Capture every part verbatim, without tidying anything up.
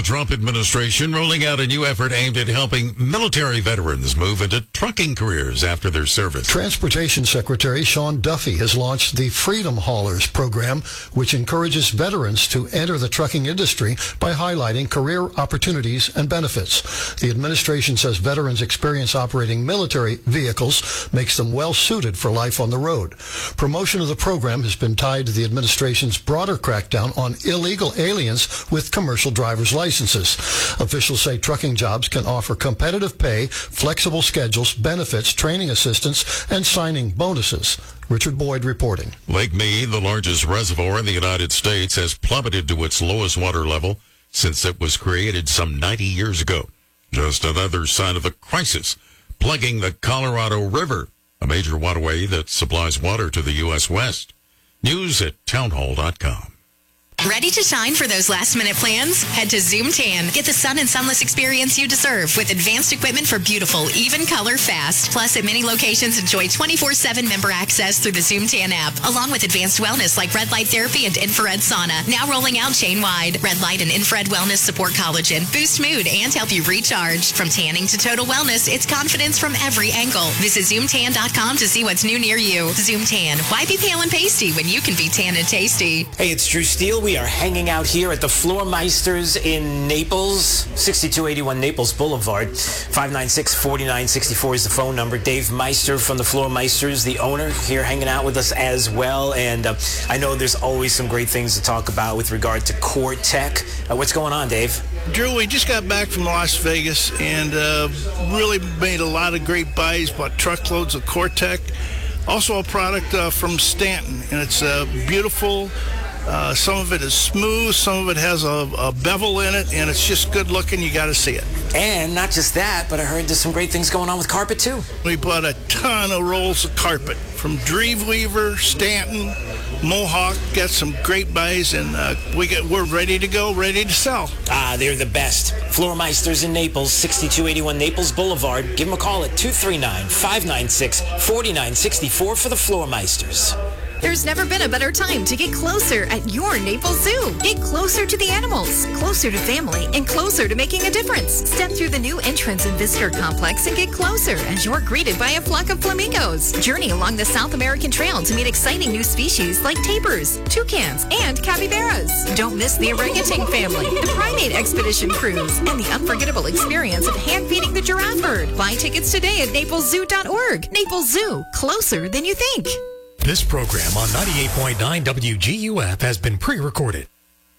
Trump administration rolling out a new effort aimed at helping military veterans move into trucking careers after their service. Transportation Secretary Sean Duffy has launched the Freedom Haulers program, which encourages veterans to enter the trucking industry by highlighting career opportunities and benefits. The administration says veterans' experience operating military vehicles makes them well suited for life on the road. Promotion of the program has been tied to the administration's broader crackdown on illegal aliens with commercial driver's licenses. Officials say trucking jobs can offer competitive pay, flexible schedules, benefits, training assistance, and signing bonuses. Richard Boyd reporting. Lake Mead, the largest reservoir in the United States, has plummeted to its lowest water level since it was created some ninety years ago. Just another sign of a crisis plaguing the Colorado River, a major waterway that supplies water to the U S West. News at townhall dot com. Ready to shine for those last-minute plans? Head to Zoom Tan. Get the sun and sunless experience you deserve with advanced equipment for beautiful, even color fast. Plus, at many locations, enjoy twenty-four seven member access through the Zoom Tan app, along with advanced wellness like red light therapy and infrared sauna. Now rolling out chain-wide. Red light and infrared wellness support collagen, boost mood, and help you recharge. From tanning to total wellness, it's confidence from every angle. Visit zoom tan dot com to see what's new near you. Zoom Tan. Why be pale and pasty when you can be tan and tasty? Hey, it's Drew Steele. We are hanging out here at the Floormeisters in Naples, sixty-two eighty-one Naples Boulevard. five nine six, four nine six four is the phone number. Dave Meister from the Floormeisters, the owner, here hanging out with us as well. And uh, I know there's always some great things to talk about with regard to Core Tech. Uh, what's going on, Dave? Drew, we just got back from Las Vegas and uh, really made a lot of great buys, bought truckloads of Core Tech. Also a product uh, from Stanton, and it's uh, beautiful. Uh, some of it is smooth, some of it has a, a bevel in it, and it's just good looking. You got to see it. And not just that, but I heard there's some great things going on with carpet too. We bought a ton of rolls of carpet from Dreamweaver, Stanton, Mohawk. Got some great buys, and uh, we get we're ready to go, ready to sell. Ah, they're the best. Floormeisters in Naples, sixty-two eighty-one Naples Boulevard. Give them a call at two three nine, five nine six, four nine six four for the Floormeisters. There's never been a better time to get closer at your Naples Zoo. Get closer to the animals, closer to family, and closer to making a difference. Step through the new entrance and visitor complex and get closer as you're greeted by a flock of flamingos. Journey along the South American Trail to meet exciting new species like tapirs, toucans, and capybaras. Don't miss the orangutan family, the primate expedition cruise, and the unforgettable experience of hand-feeding the giraffe herd. Buy tickets today at naples zoo dot org. Naples Zoo, closer than you think. This program on ninety-eight point nine W G U F has been pre-recorded.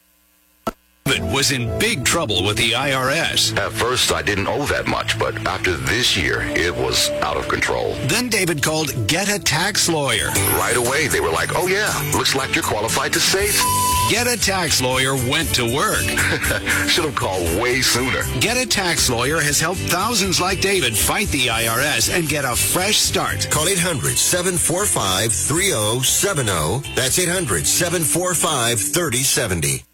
David was in big trouble with the I R S. At first, I didn't owe that much, but after this year, it was out of control. Then David called Get a Tax Lawyer. Right away, they were like, oh yeah, looks like you're qualified to save. Get a Tax Lawyer went to work. Should have called way sooner. Get a Tax Lawyer has helped thousands like David fight the I R S and get a fresh start. Call eight hundred, seven four five, three oh seven oh. That's eight hundred, seven four five, three oh seven oh.